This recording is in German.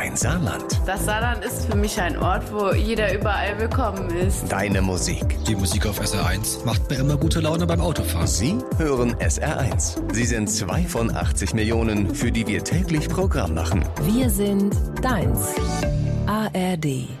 Dein Saarland. Das Saarland ist für mich ein Ort, wo jeder überall willkommen ist. Deine Musik. Die Musik auf SR1 macht mir immer gute Laune beim Autofahren. Sie hören SR1. Sie sind 2 von 80 Millionen, für die wir täglich Programm machen. Wir sind deins. ARD.